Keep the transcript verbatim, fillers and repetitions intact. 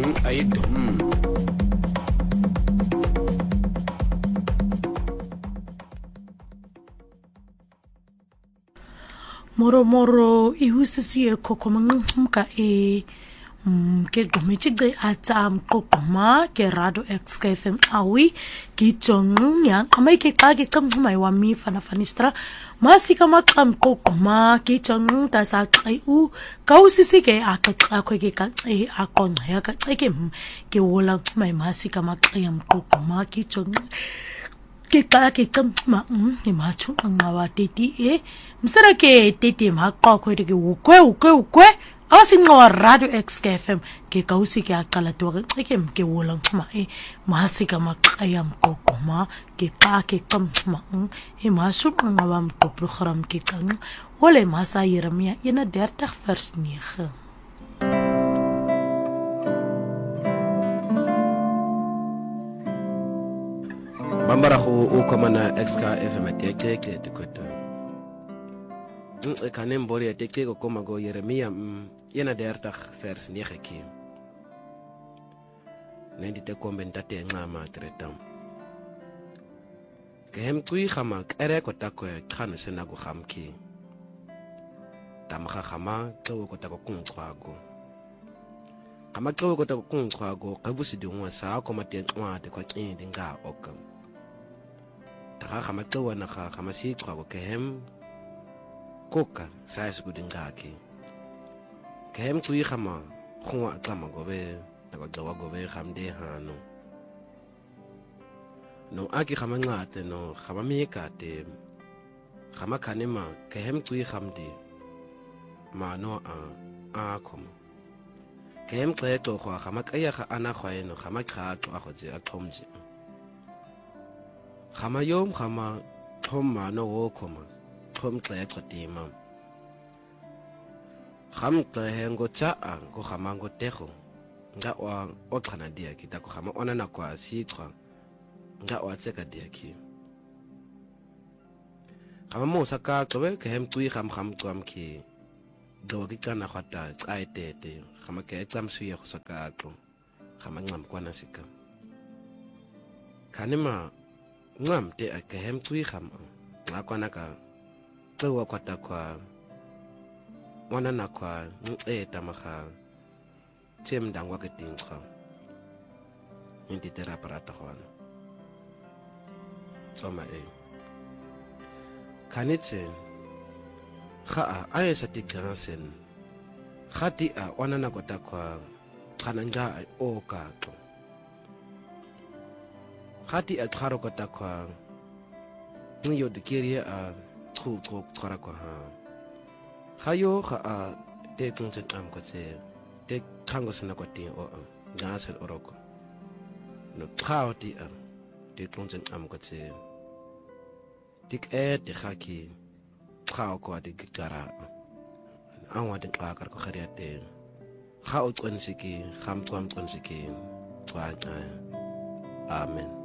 ayidum moro moro ihusisiye khokho manqumka e ke gqumechigce atsam qoqoma ke radio x k f m awi ke tsong ya qama ke xa ke qamxuma iwami fana fanistra masika maqam qoqoma ke tsong ta sa xai u ka usisi ke aqaxa kho ke ka xe aqonqa ya ka xe ke ke wola xuma masika maqam qoqoma ke tsong ke xa ke qamxuma e machu ngawa teti e msara ke teti maqa kho ke ukwe ukwe ukwe awasingqwa radio x k f m ke kausi ke aqala to ke ke wola xuma e masika maqaya mqoqoma ke xa ke qamxuma e masu ngawa mqo program ke qang wole masa Jeremia eenendertig vers nege bambarago o komana x k f m tekeke dikoto e kanem bori tekeke ko koma go Jeremia eenendertig vers nege ki nendi te kombentate ncama tretam ke hem kui khama kere ko tako khana sena go khamki tamkha khama tlo ko tako kunqwago khama tlo ko tako kunqwago qabusi dingwa sa ko mate ncwade ko qindi nga okam ta khama tlo na kha khama si qwago ke hem koka sa se go dingaki ke hem kui khama khwa tlama go be na go tlowa go be khamde hano no aki khama ngate no khama mi kate khama khanema ke hem kui khamdi mano a a khom ke hem qeto go khama kaya ga ana khwaeno khama khatho a go tse a thomje khama yom khama thoma no wo khoma thom qeto tima kham qehengo cha a go khama ngo tego nga wa o khana dia kita go khama ona na kwa si tswa nga wa tseka dia ki khama mo saka tlowe ke hem tui kham kham tswam ki do ki kana khata tsai tete khama ke tsam suye go saka tlo khama ngam kwana sika khanema ngam te ke hem tui kham nga kwana ka tlowa kwata kwa wana na kwa nqeta makha tem dangwa ke tingqa ndi tera parata khona tsoma e kanetse kha a ayesa tikansen khati a wana na kota kwa khana nga o ka tlo khati a kharo kota kwa nyo dikiria a tru tru tsara kwa ha khayo kha a te tungse am ko tse te khango sena ko ti o gasel oroko no khauti a te tungse am ko tse dik e te khaki khao ko de gitara anwa de qakar ko khariate khao tsonsiki kham tsam tsonsiki tswa amen